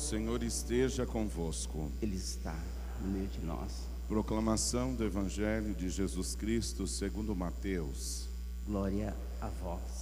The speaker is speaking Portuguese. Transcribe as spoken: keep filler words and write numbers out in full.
Senhor esteja convosco. Ele está no meio de nós. Proclamação do Evangelho de Jesus Cristo segundo Mateus. Glória a vós,